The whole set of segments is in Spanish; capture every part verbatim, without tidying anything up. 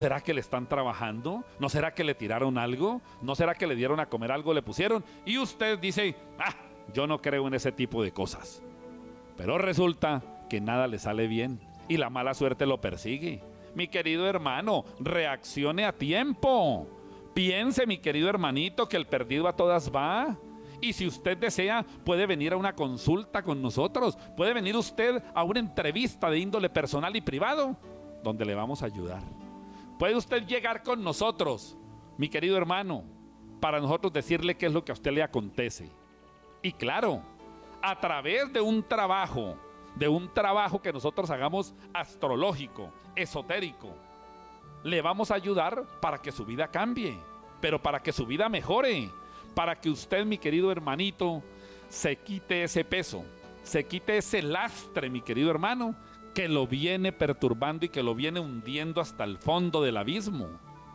¿Será que le están trabajando? ¿No será que le tiraron algo? ¿No será que le dieron a comer algo, le pusieron? Y usted dice, ah, yo no creo en ese tipo de cosas. Pero resulta que nada le sale bien y la mala suerte lo persigue. Mi querido hermano, reaccione a tiempo. Piense, mi querido hermanito, que el perdido a todas va. Y si usted desea, puede venir a una consulta con nosotros. Puede venir usted a una entrevista de índole personal y privado, donde le vamos a ayudar. Puede usted llegar con nosotros, mi querido hermano, para nosotros decirle qué es lo que a usted le acontece. Y claro, a través de un trabajo, de un trabajo que nosotros hagamos astrológico, esotérico, le vamos a ayudar para que su vida cambie, pero para que su vida mejore, para que usted, mi querido hermanito, se quite ese peso, se quite ese lastre, mi querido hermano, que lo viene perturbando y que lo viene hundiendo hasta el fondo del abismo.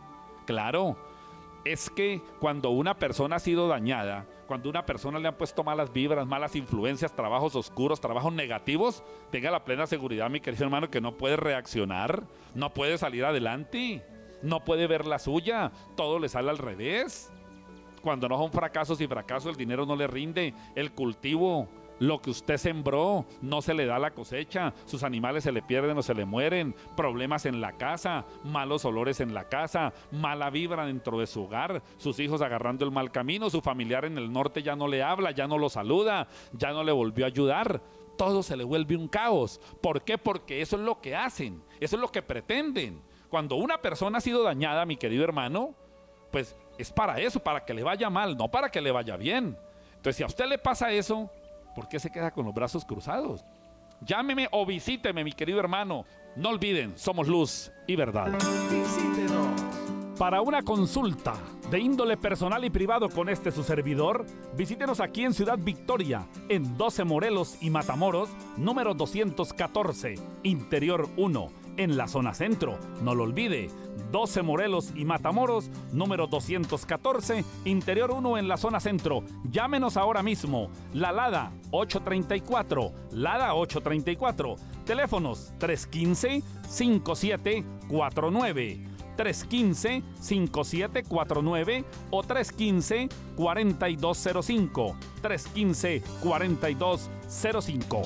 Claro, es que cuando una persona ha sido dañada, cuando a una persona le han puesto malas vibras, malas influencias, trabajos oscuros, trabajos negativos, tenga la plena seguridad, mi querido hermano, que no puede reaccionar, no puede salir adelante, no puede ver la suya, todo le sale al revés. Cuando no son fracasos y fracasos, el dinero no le rinde, el cultivo, lo que usted sembró, no se le da la cosecha, sus animales se le pierden o se le mueren, problemas en la casa, malos olores en la casa, mala vibra dentro de su hogar, sus hijos agarrando el mal camino, su familiar en el norte ya no le habla, ya no lo saluda, ya no le volvió a ayudar. Todo se le vuelve un caos. ¿Por qué? Porque eso es lo que hacen, eso es lo que pretenden. Cuando una persona ha sido dañada, mi querido hermano, pues es para eso, para que le vaya mal, no para que le vaya bien. Entonces, si a usted le pasa eso, ¿por qué se queda con los brazos cruzados? Llámeme o visíteme, mi querido hermano. No olviden, somos luz y verdad. Visítenos. Para una consulta de índole personal y privado con este su servidor, visítenos aquí en Ciudad Victoria, en doce Morelos y Matamoros, número doscientos catorce, Interior uno, en la zona centro. No lo olvide, doce Morelos y Matamoros, número doscientos catorce, Interior uno en la zona centro. Llámenos ahora mismo. La Lada ocho treinta y cuatro, Lada ocho treinta y cuatro. Teléfonos tres uno cinco, cinco siete cuatro nueve, tres uno cinco, cinco siete cuatro nueve o tres uno cinco, cuatro dos cero cinco, tres uno cinco, cuatro dos cero cinco.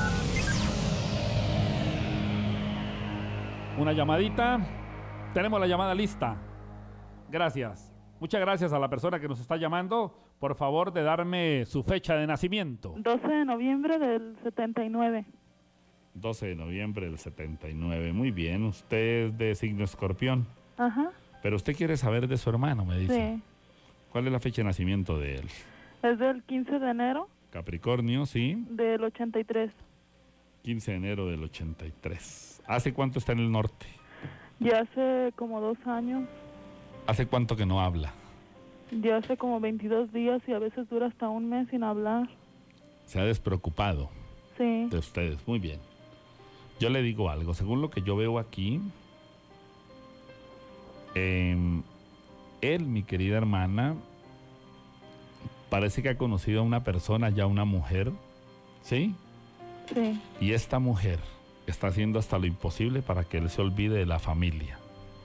Una llamadita. Tenemos la llamada lista. Gracias. Muchas gracias a la persona que nos está llamando. Por favor, de darme su fecha de nacimiento. doce de noviembre del setenta y nueve. doce de noviembre del setenta y nueve. Muy bien. Usted es de signo escorpión. Ajá. Pero usted quiere saber de su hermano, me dice. Sí. ¿Cuál es la fecha de nacimiento de él? Es del quince de enero. Capricornio, sí. Del ochenta y tres. quince de enero del ochenta y tres. ¿Hace cuánto está en el norte? Ya hace como dos años. ¿Hace cuánto que no habla? Ya hace como veintidós días y a veces dura hasta un mes sin hablar. Se ha despreocupado Sí. de ustedes. Muy bien. Yo le digo algo. Según lo que yo veo aquí, eh, él, mi querida hermana, parece que ha conocido a una persona, ya una mujer, ¿sí? Sí. Y esta mujer está haciendo hasta lo imposible para que él se olvide de la familia.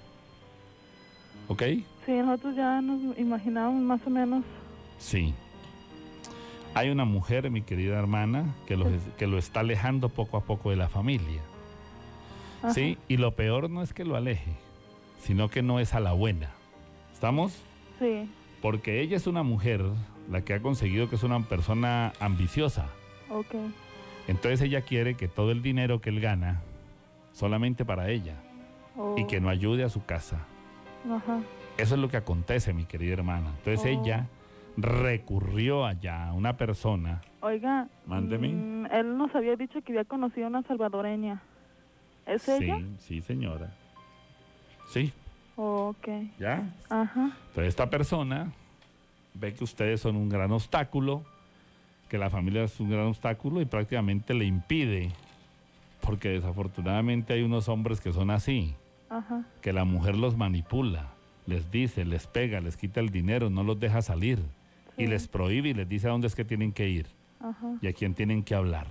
¿Ok? Sí, nosotros ya nos imaginábamos más o menos. Sí. Hay una mujer, mi querida hermana, que lo, que lo está alejando poco a poco de la familia. Ajá. Sí, y lo peor no es que lo aleje, sino que no es a la buena. ¿Estamos? Sí. Porque ella es una mujer, la que ha conseguido que es una persona ambiciosa. Ok. Entonces ella quiere que todo el dinero que él gana, solamente para ella, Oh. y que no ayude a su casa. Ajá. Eso es lo que acontece, mi querida hermana. Entonces Oh. ella recurrió allá a una persona. Oiga. Mándeme. mm, él nos había dicho que había conocido a una salvadoreña. ¿Es ella? Sí, sí, señora. Sí, Oh, ok. ¿ya? Ajá. Entonces esta persona ve que ustedes son un gran obstáculo, que la familia es un gran obstáculo y prácticamente le impide, porque desafortunadamente hay unos hombres que son así, Ajá. que la mujer los manipula, les dice, les pega, les quita el dinero, no los deja salir, Sí. y les prohíbe y les dice a dónde es que tienen que ir Ajá. y a quién tienen que hablar.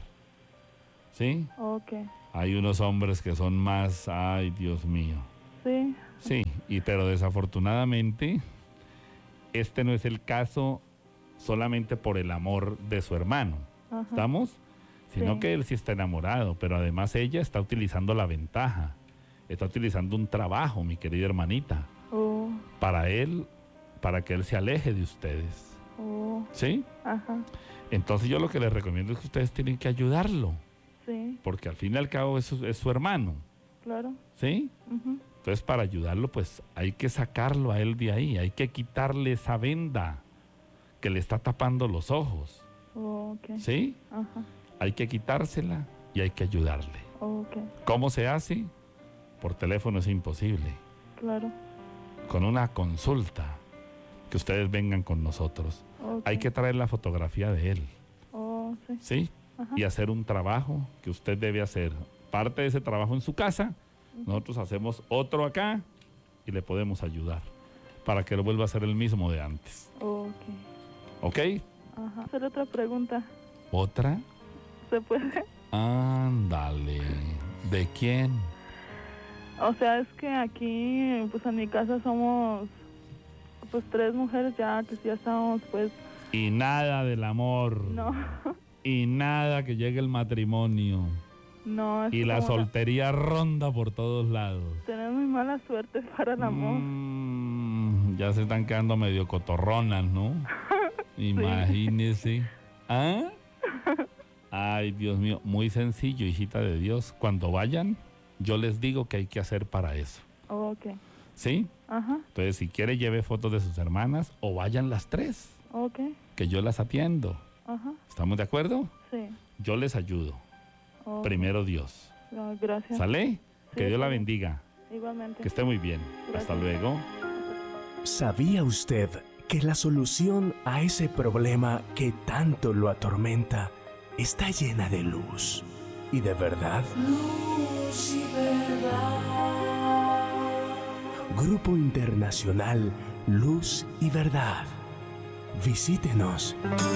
¿Sí? Ok. Hay unos hombres que son más, ay Dios mío. Sí. Sí, y, pero desafortunadamente este no es el caso solamente por el amor de su hermano. Ajá. ¿Estamos? Sino Sí. que él sí está enamorado, pero además ella está utilizando la ventaja. Está utilizando un trabajo, mi querida hermanita, Oh, para él, para que él se aleje de ustedes. oh, ¿Sí? ajá, Entonces yo lo que les recomiendo es que ustedes tienen que ayudarlo, sí, porque al fin y al cabo es su, es su hermano. claro. ¿Sí? Ujú. Entonces, para ayudarlo, pues hay que sacarlo a él de ahí, hay que quitarle esa venda que le está tapando los ojos, Oh, ok. ¿sí? Ajá, Hay que quitársela y hay que ayudarle. ok, ¿Cómo se hace? Por teléfono es imposible. claro. Con una consulta, que ustedes vengan con nosotros. Ok. Hay que traer la fotografía de él, Oh, sí. ¿sí? Ajá. Y hacer un trabajo que usted debe hacer. Parte de ese trabajo en su casa, nosotros hacemos otro acá y le podemos ayudar para que lo vuelva a ser el mismo de antes. Ok. ¿Ok? Ajá. Hacer otra pregunta. ¿Otra? ¿Se puede? Ándale. ¿De quién? O sea, es que aquí, pues en mi casa somos, pues tres mujeres ya, que ya estamos, pues, Y nada del amor. no, Y nada que llegue el matrimonio. no. Es Y la como una- soltería ronda por todos lados. Tenemos muy mala suerte para el amor. Mm, ya se están quedando medio cotorronas, ¿no? Imagínese. ¿Ah? Ay, Dios mío, muy sencillo, hijita de Dios. Cuando vayan, yo les digo qué hay que hacer para eso. Oh, ok. ¿Sí? Ajá. Entonces, si quiere, lleve fotos de sus hermanas o vayan las tres, Ok. que yo las atiendo. Ajá. ¿Estamos de acuerdo? Sí. Yo les ayudo. Ok. Primero Dios. Ah, gracias. ¿Sale? Que Sí, Dios la está bien. bendiga. Igualmente. Que esté muy bien. Hasta Gracias. luego. ¿Sabía usted que la solución a ese problema que tanto lo atormenta está llena de luz y de verdad? Luz y verdad. Grupo Internacional Luz y Verdad. Visítenos.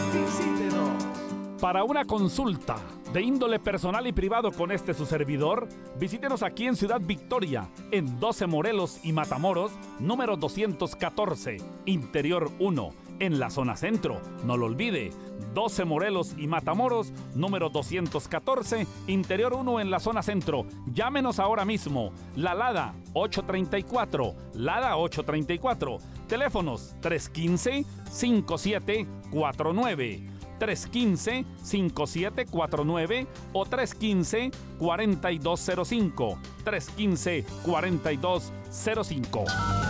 Para una consulta de índole personal y privado con este su servidor, visítenos aquí en Ciudad Victoria, en doce Morelos y Matamoros, número doscientos catorce, Interior uno, en la zona centro. No lo olvide, doce Morelos y Matamoros, número doscientos catorce, Interior uno en la zona centro. Llámenos ahora mismo. La Lada ocho treinta y cuatro, Lada ocho treinta y cuatro. Teléfonos tres uno cinco, cinco siete cuatro nueve. tres uno cinco, cinco siete cuatro nueve o tres uno cinco, cuatro dos cero cinco. tres uno cinco, cuatro dos cero cinco.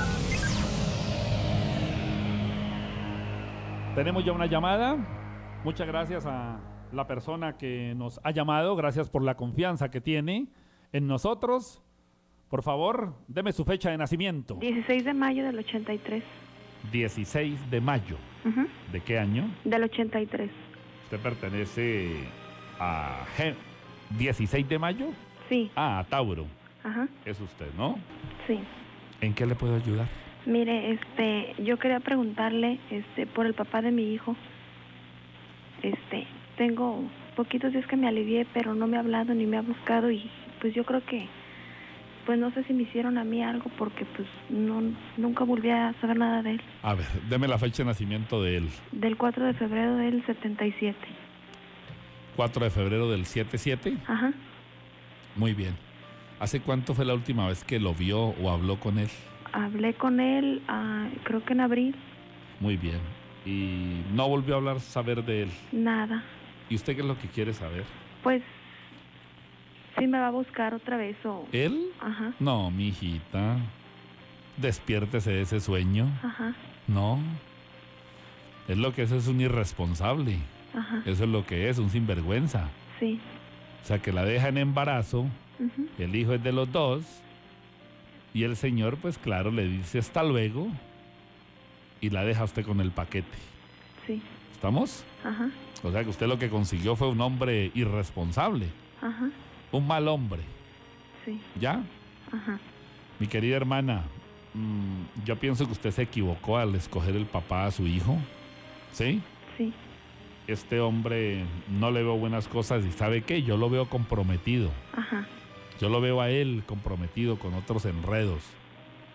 Tenemos ya una llamada. Muchas gracias a la persona que nos ha llamado. Gracias por la confianza que tiene en nosotros. Por favor, deme su fecha de nacimiento. dieciséis de mayo del ochenta y tres. dieciséis de mayo. Ujú, ¿De qué año? del ochenta y tres. Usted pertenece a Ge- dieciséis de mayo. Sí, Ah, a Tauro. ajá, Es usted, ¿no? sí. ¿En qué le puedo ayudar? Mire, este, yo quería preguntarle, este, por el papá de mi hijo. Este, tengo poquitos días que me alivié, pero no me ha hablado ni me ha buscado y pues yo creo que, pues no sé si me hicieron a mí algo porque pues no, nunca volví a saber nada de él. A ver, deme la fecha de nacimiento de él. Del cuatro de febrero del setenta y siete. cuatro de febrero del setenta y siete. Ajá. Muy bien. ¿Hace cuánto fue la última vez que lo vio o habló con él? Hablé con él, ah, creo que en abril, Muy bien. Y no volvió a hablar, saber de él. nada. ¿Y usted qué es lo que quiere saber? Pues, sí me va a buscar otra vez o... ¿Él? Ajá, No, mi hijita. Despiértese de ese sueño. ajá, No. Es lo que es, es un irresponsable. ajá, Eso es lo que es, un sinvergüenza. sí. O sea, que la deja en embarazo, Ujú, el hijo es de los dos, y el señor, pues claro, le dice hasta luego, y la deja usted con el paquete. sí, ¿Estamos? ajá, O sea, que usted lo que consiguió fue un hombre irresponsable, ajá, un mal hombre. sí, ¿Ya? ajá, Mi querida hermana, mmm, yo pienso que usted se equivocó al escoger el papá a su hijo. ¿Sí? sí, Este hombre no le veo buenas cosas y ¿sabe qué? Yo lo veo comprometido. ajá, Yo lo veo a él comprometido con otros enredos.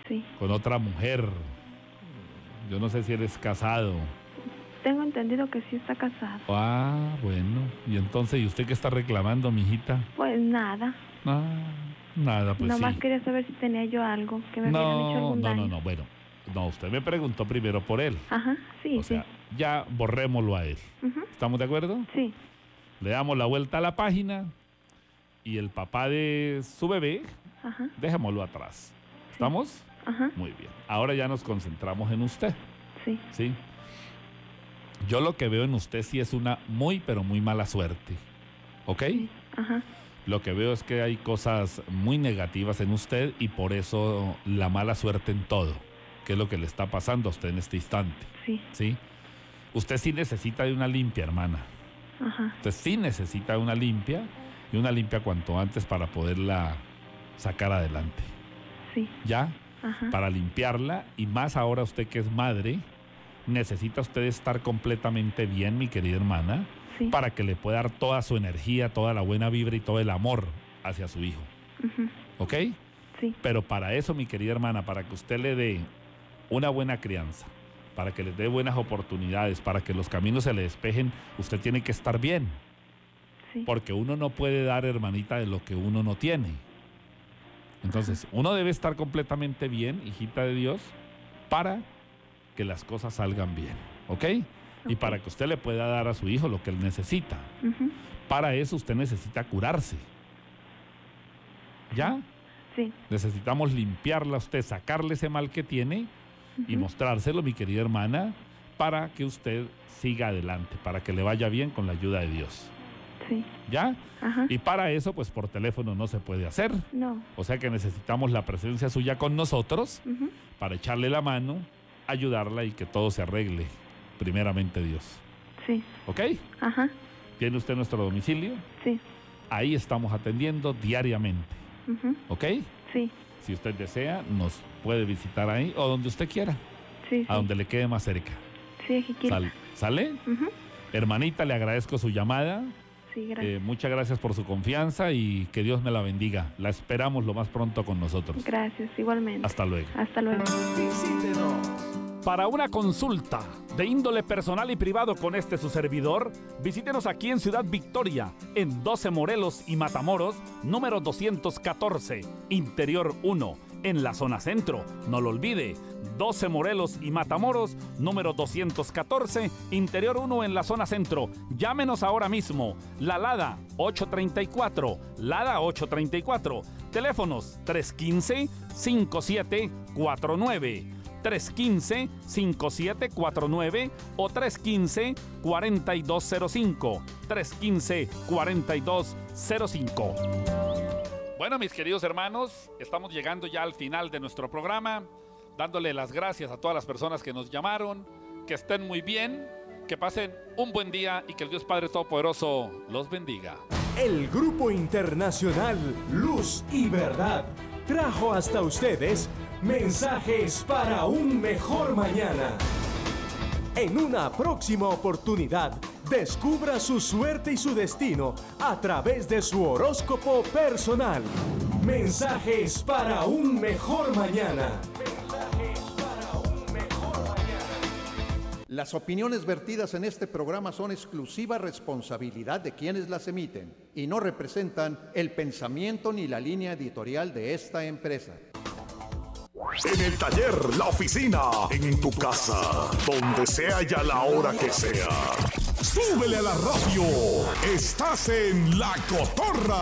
Sí. Con otra mujer. Yo no sé si eres casado. Tengo entendido que sí está casado. Ah, bueno. Y entonces, ¿y usted qué está reclamando, mijita? Pues nada. Ah, nada, pues Nomás sí. quería saber si tenía yo algo, que me hubieran hecho No, algún no, daño. no, no, bueno. No, usted me preguntó primero por él. Ajá, sí, O sea, sí. ya borrémoslo a él. Ujú, ¿Estamos de acuerdo? sí, Le damos la vuelta a la página y el papá de su bebé, ajá, dejémoslo atrás. ¿Estamos? ajá, Muy bien. Ahora ya nos concentramos en usted, sí, ¿sí? Yo lo que veo en usted sí es una muy, pero muy mala suerte. ¿Ok? sí, ajá, Lo que veo es que hay cosas muy negativas en usted y por eso la mala suerte en todo, que es lo que le está pasando a usted en este instante, sí, ¿sí? Usted sí necesita de una limpia, hermana. ajá, Usted sí necesita de una limpia y una limpia cuanto antes para poderla sacar adelante. sí, ¿Ya? ajá, Para limpiarla y más ahora usted que es madre, necesita usted estar completamente bien, mi querida hermana, sí, para que le pueda dar toda su energía, toda la buena vibra y todo el amor hacia su hijo. ujú, ¿Ok? sí, Pero para eso, mi querida hermana, para que usted le dé una buena crianza, para que les dé buenas oportunidades, para que los caminos se le despejen, usted tiene que estar bien. sí, Porque uno no puede dar, hermanita, de lo que uno no tiene. Entonces, uno debe estar completamente bien, hijita de Dios, para que las cosas salgan bien. ¿Ok? Y Ok. para que usted le pueda dar a su hijo lo que él necesita. ujú, Para eso usted necesita curarse. ¿Ya? sí, Necesitamos limpiarla a usted, sacarle ese mal que tiene y ujú, mostrárselo, mi querida hermana, para que usted siga adelante, para que le vaya bien con la ayuda de Dios. sí, ¿Ya? ajá, Y para eso, pues por teléfono no se puede hacer. no, O sea que necesitamos la presencia suya con nosotros ujú, para echarle la mano, ayudarla y que todo se arregle, primeramente Dios. sí, ¿Ok? ajá, ¿Tiene usted nuestro domicilio? sí, Ahí estamos atendiendo diariamente. ujú, ¿Ok? sí, Si usted desea, nos puede visitar ahí o donde usted quiera, sí, a sí, donde le quede más cerca. sí, aquí quiero. Sal- ¿Sale? Ujú, Hermanita, le agradezco su llamada. sí, gracias, Eh, muchas gracias por su confianza y que Dios me la bendiga. La esperamos lo más pronto con nosotros. gracias, igualmente. Hasta luego. Hasta luego. Para una consulta de índole personal y privado con este su servidor, visítenos aquí en Ciudad Victoria, en doce Morelos y Matamoros, número doscientos catorce, Interior uno, en la zona centro. No lo olvide, doce Morelos y Matamoros, número doscientos catorce, Interior uno en la zona centro. Llámenos ahora mismo. La Lada ocho treinta y cuatro, Lada ocho treinta y cuatro. Teléfonos tres uno cinco, cinco siete cuatro nueve. tres uno cinco, cinco siete cuatro nueve o tres uno cinco, cuatro dos cero cinco. tres uno cinco, cuatro dos cero cinco. Bueno, mis queridos hermanos, estamos llegando ya al final de nuestro programa, dándole las gracias a todas las personas que nos llamaron, que estén muy bien, que pasen un buen día y que el Dios Padre Todopoderoso los bendiga. El Grupo Internacional Luz y Verdad trajo hasta ustedes mensajes para un mejor mañana. En una próxima oportunidad, descubra su suerte y su destino a través de su horóscopo personal. Mensajes para un mejor mañana. Las opiniones vertidas en este programa son exclusiva responsabilidad de quienes las emiten y no representan el pensamiento ni la línea editorial de esta empresa. En el taller, la oficina, en tu casa, donde sea y a la hora que sea. Súbele a la radio. Estás en La Cotorra.